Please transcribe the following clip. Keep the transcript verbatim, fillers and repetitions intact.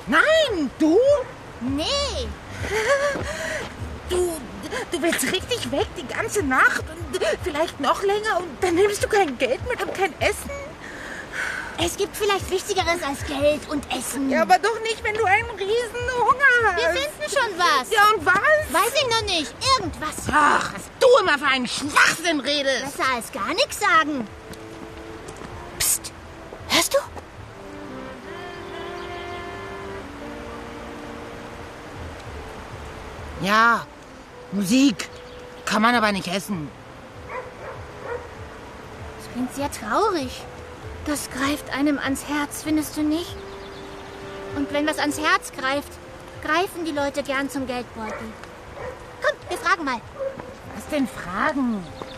Nein, du? Nee. Du, du willst richtig weg die ganze Nacht und vielleicht noch länger und dann nimmst du kein Geld mit und kein Essen? Es gibt vielleicht Wichtigeres als Geld und Essen. Ja, aber doch nicht, wenn du einen riesen Hunger hast. Wir finden schon was. Ja, und was? Weiß ich noch nicht. Irgendwas. Ach, was du immer für einen Schwachsinn redest. Besser als gar nichts sagen. Psst. Hörst du? Ja, Musik. Kann man aber nicht essen. Das klingt sehr traurig. Das greift einem ans Herz, findest du nicht? Und wenn was ans Herz greift, greifen die Leute gern zum Geldbeutel. Komm, wir fragen mal. Was denn fragen?